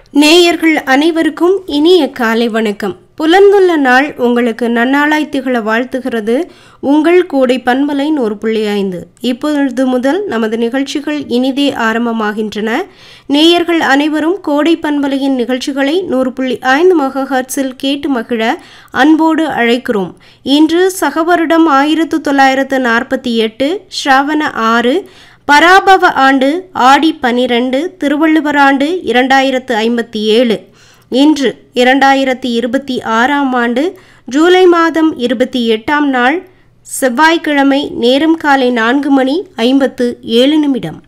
நேயர்கள் அனைவருக்கும் இனிய காலை வணக்கம். புலந்துள்ள நாள் உங்களுக்கு நன்னாளாய் திகழ வாழ்த்துகிறது உங்கள் கோடை பண்பலை 100.5. இப்பொழுது முதல் நமது நிகழ்ச்சிகள் இனிதே ஆரம்பமாகின்றன. நேயர்கள் அனைவரும் கோடை பண்பலையின் நிகழ்ச்சிகளை 100.5 மெகாஹெர்ட்ஸில் கேட்டு மகிழ அன்போடு அழைக்கிறோம். இன்று சகவருடம் 1948 ஸ்ராவண 6 பராபவ ஆண்டு ஆடி 12 திருவள்ளுவர் ஆண்டு 2057. இன்று 2026ஆம் ஆண்டு ஜூலை மாதம் 28ஆம் நாள் செவ்வாய்க்கிழமை. நேரம் காலை 4:57.